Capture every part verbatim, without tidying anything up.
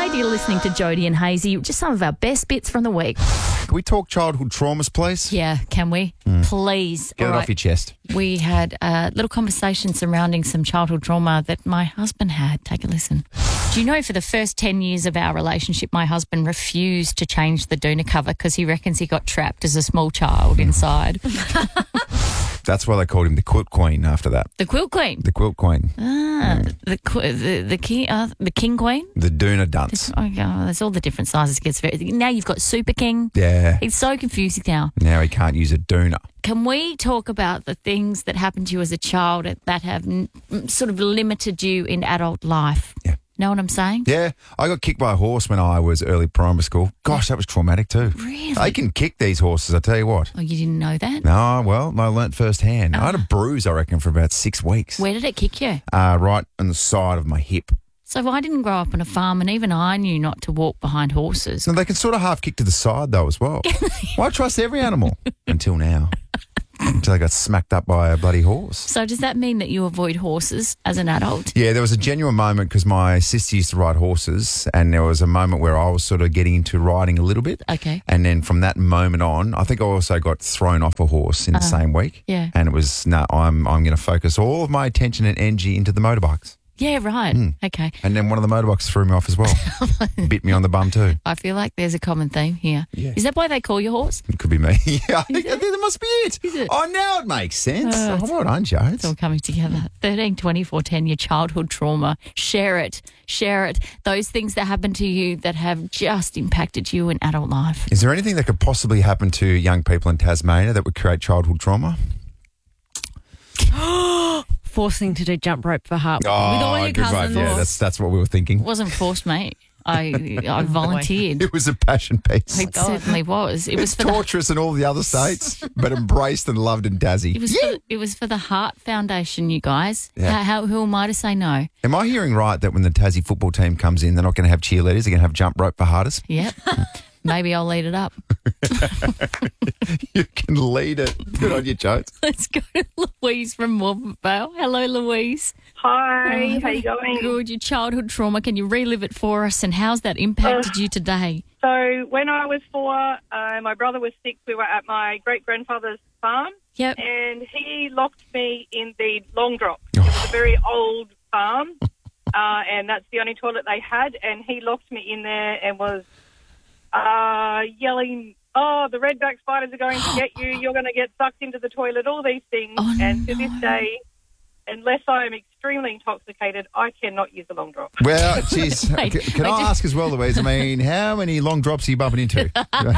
Adelaide. You're listening to Jody and Hazy. Just some of our best bits from the week. Can we talk childhood traumas, please? Yeah, can we? Mm. Please. Get All it right. off your chest. We had a little conversation surrounding some childhood trauma that my husband had. Take a listen. Do you know for the first ten years of our relationship, my husband refused to change the doona cover because he reckons he got trapped as a small child inside. That's why they called him the quilt queen after that. The quilt queen? The quilt queen. Ah, mm. the, the, the, king, uh, the king queen? The doona dunce. Oh, God, there's all the different sizes. It gets very, now you've got super king. Yeah. It's so confusing now. Now he can't use a doona. Can we talk about the things that happened to you as a child that have n- sort of limited you in adult life? Yeah. Know what I'm saying? Yeah. I got kicked by a horse when I was early primary school. Gosh, that was traumatic too. Really? They can kick these horses, I tell you what. Oh, you didn't know that? No, well, I learnt firsthand. Oh. I had a bruise, I reckon, for about six weeks. Where did it kick you? Uh, right on the side of my hip. So I didn't grow up on a farm, and even I knew not to walk behind horses. So they can sort of half kick to the side though as well. Well, I trust every animal until now. Until I got smacked up by a bloody horse. So does that mean that you avoid horses as an adult? Yeah, there was a genuine moment because my sister used to ride horses, and there was a moment where I was sort of getting into riding a little bit. Okay. And then from that moment on, I think I also got thrown off a horse in the uh, same week. Yeah. And it was, no, I'm I'm going to focus all of my attention and energy into the motorbikes. Yeah, right. Mm. Okay. And then one of the motorbikes threw me off as well. Bit me on the bum too. I feel like there's a common theme here. Yeah. Is that why they call you horse? It could be me. Yeah, I think, I think that must be it. Is it? Oh, now it makes sense. Uh, oh, well done, Joe. It's all coming together. thirteen twenty-four ten, your childhood trauma. Share it. Share it. Those things that happened to you that have just impacted you in adult life. Is there anything that could possibly happen to young people in Tasmania that would create childhood trauma? Forcing to do jump rope for Harp oh, with all your good cousins. Right. Yeah, that's that's what we were thinking. It wasn't forced, mate. I I volunteered. It was a passion piece. It certainly was. It was it's for torturous the... in all the other states, but embraced and loved in Tassie. It was yeah. for, it was for the Heart Foundation, you guys. Yeah. How, how who am I to say no? Am I hearing right that when the Tassie football team comes in, they're not going to have cheerleaders? They're going to have jump rope for Hearters? Yep. Maybe I'll lead it up. You can lead it. Good on you, Joe. Let's go to Louise from Warburvale. Hello, Louise. Hi, oh, how you going? Good. Your childhood trauma. Can you relive it for us? And how's that impacted uh, you today? So when I was four, uh, my brother was sick. We were at my great-grandfather's farm. Yep. And he locked me in the long drop. It was a very old farm, uh, and that's the only toilet they had. And he locked me in there and was uh, yelling, oh, the redback spiders are going to get you. You're going to get sucked into the toilet, all these things. Oh, and no. to this day, unless I am extremely intoxicated, I cannot use a long drop. Well, geez, Wait, can wait, I just... ask as well, Louise? I mean, how many long drops are you bumping into?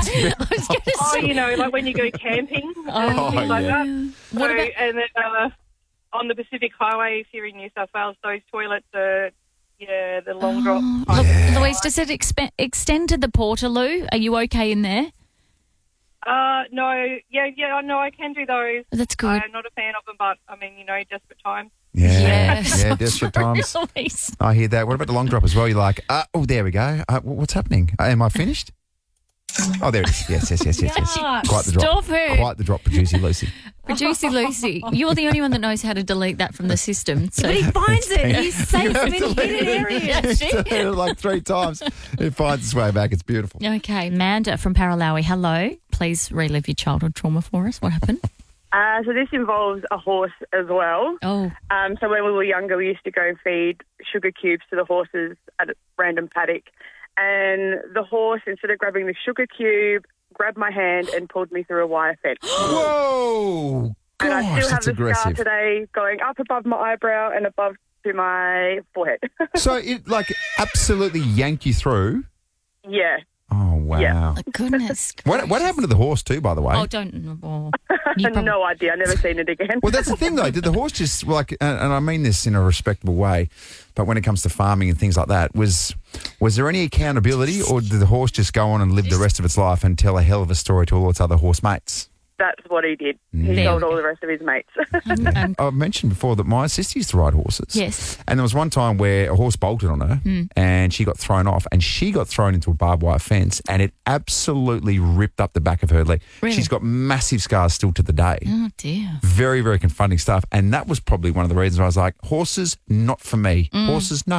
Oh, you know, like when you go camping and oh, things like yeah. that. What so, about... And then uh, on the Pacific Highway here in New South Wales, those toilets are, yeah, the long drop. Oh, yeah. Louise, does it expe- extend to the Portaloo? Are you okay in there? Uh, no, yeah, yeah, no, I can do those. That's good. I'm not a fan of them, but, I mean, you know, desperate times. Yeah, yeah, yeah, desperate times. Louise. I hear that. What about the long drop as well? You're like, uh, oh, there we go. Uh, what's happening? Uh, am I finished? Oh, there it is. Yes, yes, yes, yes, yes. Yeah. Quite the drop. Stop it. Quite the drop, Producer Lucy. Producer Lucy, you're the only one that knows how to delete that from the system. So. But he finds it. He saves them in hidden areas. It like three times. It finds its way back. It's beautiful. Okay, Manda from Paralawi, hello. Please relive your childhood trauma for us. What happened? Uh, so this involves a horse as well. Oh. Um, so when we were younger, we used to go feed sugar cubes to the horses at a random paddock. And the horse, instead of grabbing the sugar cube, grabbed my hand and pulled me through a wire fence. Whoa! Gosh, and I still have that's the aggressive. scar today going up above my eyebrow and above to my forehead. So it like absolutely yanked you through? Yeah. Oh, wow. Yeah. Oh, goodness. What what happened to the horse too, by the way? Oh, don't. Oh, you probably- No idea. I've never seen it again. Well, that's the thing, though. Did the horse just, like, and, and I mean this in a respectable way, but when it comes to farming and things like that, was was there any accountability, or did the horse just go on and live the rest of its life and tell a hell of a story to all its other horse mates? That's what he did. He There told we all go. the rest of his mates. Um, um, I've mentioned before that my sister used to ride horses. Yes. And there was one time where a horse bolted on her Mm. and she got thrown off, and she got thrown into a barbed wire fence, and it absolutely ripped up the back of her leg. Really? She's got massive scars still to the day. oh, dear. Very, very confronting stuff. And that was probably one of the reasons I was like, horses, not for me. Mm. Horses, no.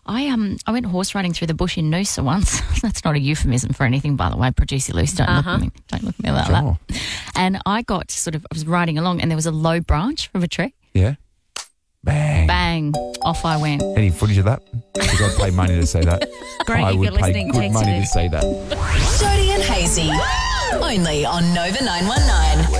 I um I went horse riding through the bush in Noosa once. That's not a euphemism for anything, by the way. Producer Luce, don't Uh-huh. look at me. Don't look at me like Sure. that. And I got sort of, I was riding along and there was a low branch of a tree. Yeah. Bang. Bang, off I went. Any footage of that? Because I'd pay money to say that. Great, I if would you're listening, pay good text money it in. to say that. Jody and Hazy. Only on Nova nine one nine.